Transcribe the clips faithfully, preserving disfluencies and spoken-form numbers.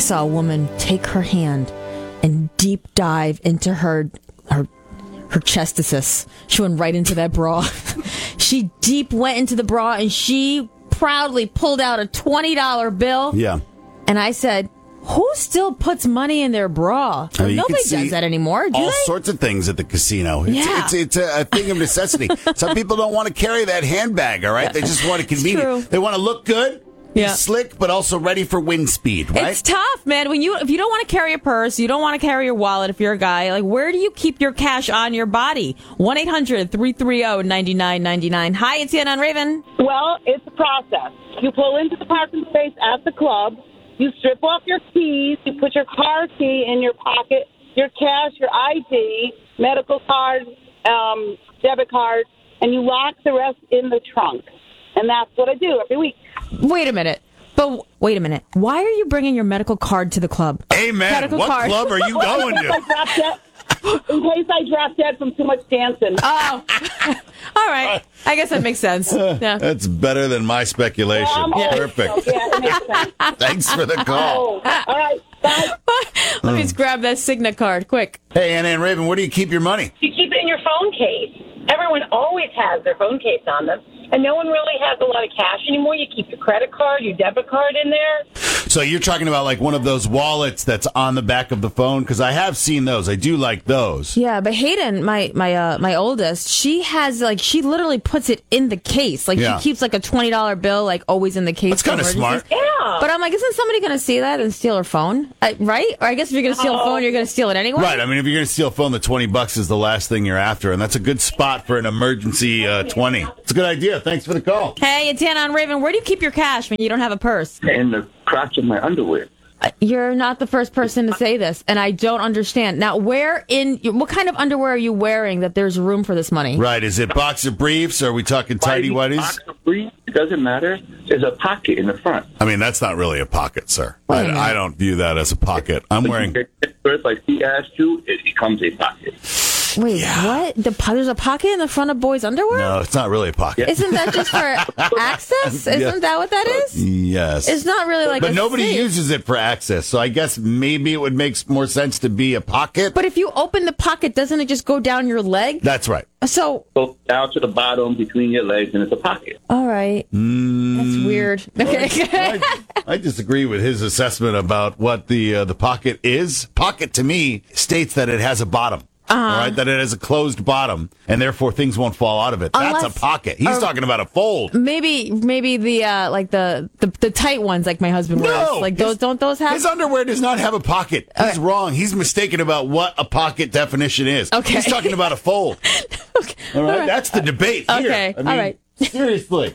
saw a woman take her hand and deep dive into her her her chesticus. She went right into that bra. She deep went into the bra and she proudly pulled out a twenty dollar bill. Yeah. And I said, who still puts money in their bra? I mean, Nobody does that anymore, do all they? sorts of things at the casino. It's, Yeah. it's, it's a thing of necessity. Some people don't want to carry that handbag, all right? They just want it convenient. true. They want to look good, be Yeah. slick, but also ready for wind speed, right? It's tough, man. When you if you don't want to carry a purse, you don't want to carry your wallet if you're a guy, like where do you keep your cash on your body? one eight hundred three three zero nine nine nine nine. Hi, it's Ian on Raven. Well, it's a process. You pull into the parking space at the club, you strip off your keys, you put your car key in your pocket, your cash, your I D, medical card, um, debit card, and you lock the rest in the trunk. And that's what I do every week. Wait a minute. But wait a minute. Why are you bringing your medical card to the club? Amen. Medical What card. club are you going I to? dropped dead, in case I drop dead from too much dancing. Oh, all right. I guess that makes sense. Yeah. That's better than my speculation. Um, oh, Perfect. so, yeah, it makes sense. Thanks for the call. Oh, all right. Bye. Let me just grab that Signet card quick. Hey, Anna and Raven, where do you keep your money? You keep it in your phone case. Everyone always has their phone case on them. And no one really has a lot of cash anymore. You keep your credit card, your debit card in there. So you're talking about like one of those wallets that's on the back of the phone? Because I have seen those. I do like those. Yeah, but Hayden, my my uh, my oldest, she has like she literally puts it in the case. Like Yeah. she keeps like a twenty dollar bill like always in the case. That's for kinda emergencies. smart. Yeah. But I'm like, isn't somebody going to see that and steal her phone? I, right? Or I guess if you're going to steal a phone, you're going to steal it anyway. Right. I mean, if you're going to steal a phone, the twenty bucks is the last thing you're after. And that's a good spot for an emergency uh, twenty. It's a good idea. Thanks for the call. Hey, it's Anna on Raven. Where do you keep your cash when you don't have a purse? In the crotch of my underwear. Uh, You're not the first person to say this, and I don't understand. Now, where in what kind of underwear are you wearing that there's room for this money? Right. Is it boxer briefs? Are we talking tidy whities? Boxer brief, it doesn't matter. There's a pocket in the front. I mean, that's not really a pocket, sir. Wait a minute. I, I don't view that as a pocket. I'm wearing. First, like he asked you, it becomes a pocket. Wait, what? The, po- there's a pocket in the front of boys' underwear? No, it's not really a pocket. Isn't that just for access? Isn't Yeah. that what that is? Yes. It's not really like But a nobody safe. uses it for access, so I guess maybe it would make more sense to be a pocket. But if you open the pocket, doesn't it just go down your leg? That's right. So, Go down to the bottom between your legs, and it's a pocket. all right. That's weird. Okay. I, I disagree with his assessment about what the uh, the pocket is. Pocket to me states that it has a bottom. Uh-huh. All right, that it has a closed bottom, and therefore things won't fall out of it. That's Unless- a pocket. He's or- talking about a fold. Maybe, maybe the uh, like the, the the tight ones, like my husband wears. No, Like his- those, don't those have? His underwear does not have a pocket. He's wrong. He's mistaken about what a pocket definition is. Okay. He's talking about a fold. Okay. All right, All right. that's the debate here. Okay, I mean, all right. Seriously.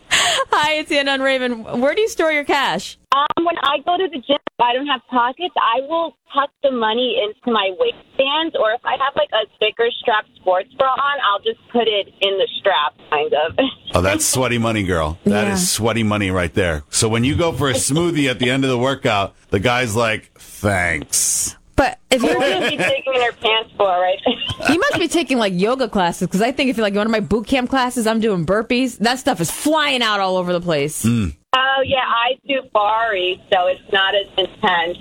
Hi, it's Anna on Raven. Where do you store your cash? Um, when I go to the gym, if I don't have pockets, I will tuck the money into my waistband, or if I have like a thicker strap sports bra on, I'll just put it in the strap, kind of. Oh, that's sweaty money, girl. That is Yeah. sweaty money right there. So when you go for a smoothie at the end of the workout, the guy's like, thanks. But if What you're, would you be taking in her pants for, right? you must be taking like yoga classes, because I think if you're like going to my boot camp classes, I'm doing burpees. That stuff is flying out all over the place. Mm. Oh, yeah, I do Bari, so it's not as intense.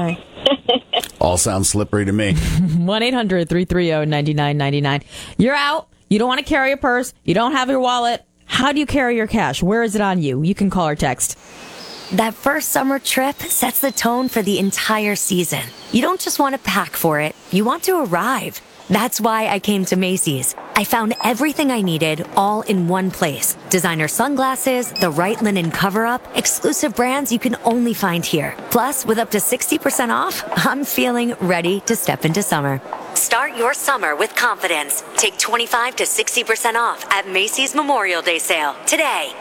Right. All sounds slippery to me. one eight hundred three three zero nine nine nine nine. You're out. You don't want to carry a purse. You don't have your wallet. How do you carry your cash? Where is it on you? You can call or text. That first summer trip sets the tone for the entire season. You don't just want to pack for it, you want to arrive. That's why I came to Macy's. I found everything I needed all in one place. Designer sunglasses, the right linen cover-up, exclusive brands you can only find here. Plus, with up to sixty percent off, I'm feeling ready to step into summer. Start your summer with confidence. Take twenty-five to sixty percent off at Macy's Memorial Day sale today.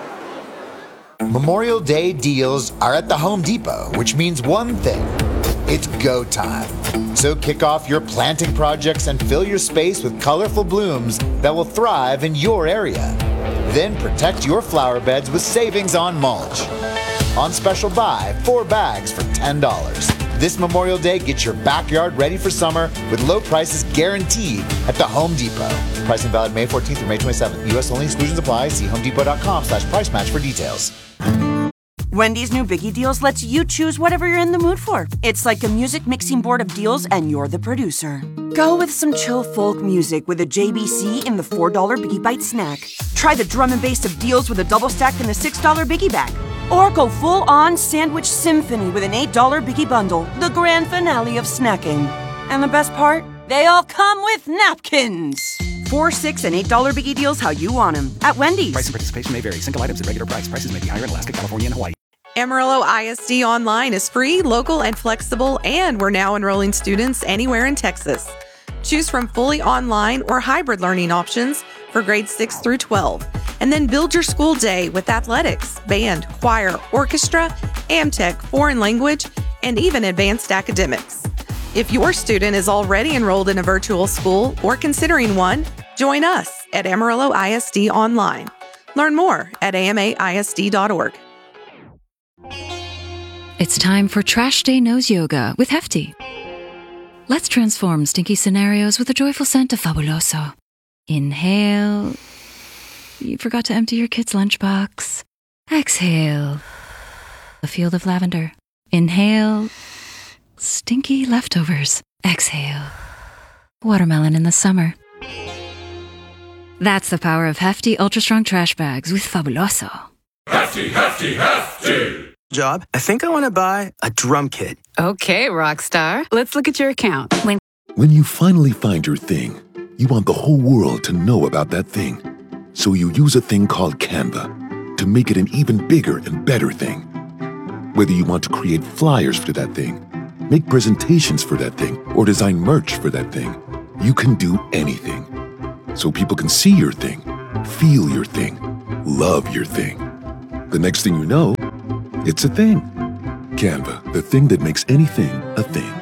Memorial Day deals are at the Home Depot, which means one thing. It's go time. So kick off your planting projects and fill your space with colorful blooms that will thrive in your area. Then protect your flower beds with savings on mulch. On special buy, four bags for ten dollars. This Memorial Day, get your backyard ready for summer with low prices guaranteed at the Home Depot. Pricing valid May fourteenth through May twenty-seventh. U S only, exclusions apply. See homedepot.com slash price match for details. Wendy's new Biggie Deals lets you choose whatever you're in the mood for. It's like a music mixing board of deals, and you're the producer. Go with some chill folk music with a J B C in the four dollar Biggie Bite snack. Try the drum and bass of deals with a double stack in the six dollar Biggie Bag. Or go full-on sandwich symphony with an eight dollar Biggie Bundle, the grand finale of snacking. And the best part? They all come with napkins. Four, six, and eight dollar Biggie Deals how you want them at Wendy's. Price and participation may vary. Single items at regular price. Prices may be higher in Alaska, California, and Hawaii. Amarillo I S D Online is free, local, and flexible, and we're now enrolling students anywhere in Texas. Choose from fully online or hybrid learning options for grades six through twelve, and then build your school day with athletics, band, choir, orchestra, AmTech, foreign language, and even advanced academics. If your student is already enrolled in a virtual school or considering one, join us at Amarillo I S D Online. Learn more at A M A I S D dot org. It's time for Trash Day Nose Yoga with Hefty. Let's transform stinky scenarios with the joyful scent of Fabuloso. Inhale. You forgot to empty your kid's lunchbox. Exhale. A field of lavender. Inhale. Stinky leftovers. Exhale. Watermelon in the summer. That's the power of Hefty Ultra Strong Trash Bags with Fabuloso. Hefty, hefty, hefty! Job, I think I want to buy a drum kit. Okay, Rockstar. Let's look at your account. When, when you finally find your thing, you want the whole world to know about that thing. So you use a thing called Canva to make it an even bigger and better thing. Whether you want to create flyers for that thing, make presentations for that thing, or design merch for that thing, you can do anything. So people can see your thing, feel your thing, love your thing. The next thing you know, it's a thing. Canva, the thing that makes anything a thing.